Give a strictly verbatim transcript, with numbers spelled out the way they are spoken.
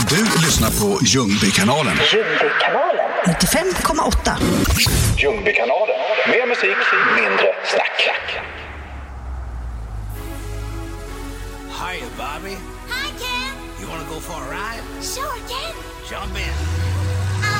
Du lyssnar på Ljungbykanalen. Ljungbykanalen. nittiofem komma åtta. Ljungbykanalen. Mer musik, mindre snack. Hiya, Bobby. Hi, Ken. You want to go for a ride? Sure, Ken. Jump in.